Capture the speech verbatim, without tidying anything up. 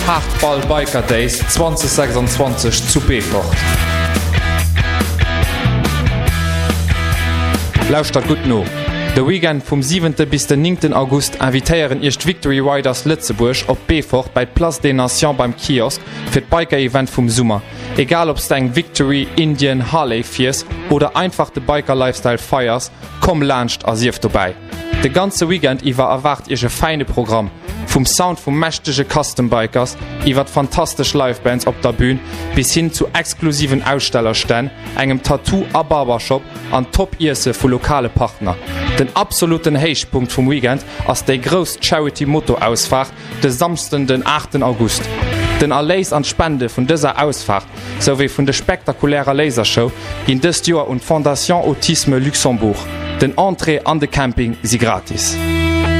Hardball Biker Days zwanzig sechsundzwanzig zu Befort. Lauscht dat gut no. De Weekend vom siebenten bis den neunten August invitéieren echt Victory Riders Lützeburg op Befort bei Place des Nations beim Kiosk fir d Biker-Event vum Summer. Egal ob's deng Victory, Indian, Harley fiers oder einfach de Biker-Lifestyle feiers, komm lauscht as sieft vorbei. De ganze Weekend iwwer erwart ege feine Programm. Vom Sound vum mächtege Custom-Bikers, iwwer fantastisch Livebands op der Bühn bis hin zu exklusiven Ausstellerstänn, engem Tattoo a Barbershop an Top-Ise vu lokale Partner. Den absoluten Heichpunkt vum Weekend ass déi gros Charity-Motto-Ausfahrt de samsten den achten August. Den Erléis an Spende vun dëser Ausfahrt sowie vun de spektakulärer Lasershow ginn dëst Joer und Fondation Autisme Luxembourg. Den Entrée an de Camping si gratis.